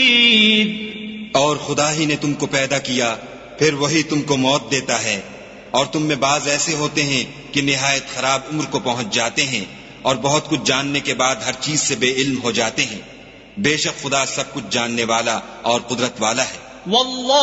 और खुदा ही ने तुमको पैदा किया, फिर वही तुमको मौत देता है, और तुम में बाज ऐसे होते हैं कि निहायत खराब उम्र को पहुंच जाते हैं और बहुत कुछ जानने के बाद हर चीज से बेइल्म हो जाते हैं। बेशक खुदा सब कुछ जानने वाला और कुदरत वाला है।